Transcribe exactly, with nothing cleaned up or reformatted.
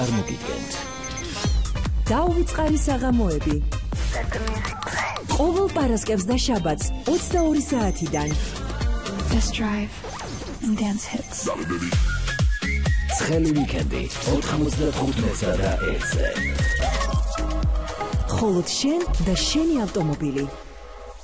წარმოგიდგენთ. დაუვიწყარი საღამოები. ყოველ პარასკევს და შაბათს ოცდაორი საათიდან. Test drive and dance hits. ცხელი ვიკენდი ოთხმოცდახუთმეტსა და ერთზე. მხოლოდ შენ და შენი ავტომობილი.